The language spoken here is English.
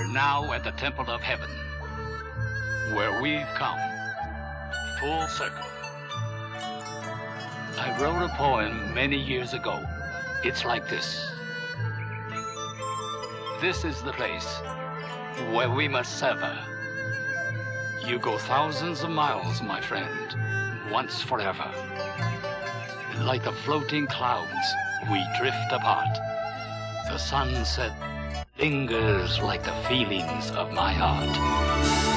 now at the Temple of Heaven, where we've come full circle. I wrote a poem many years ago. It's like this. This is the place where we must sever. You go thousands of miles, my friend, once forever. Like the floating clouds, we drift apart. The sunset lingers like the feelings of my heart.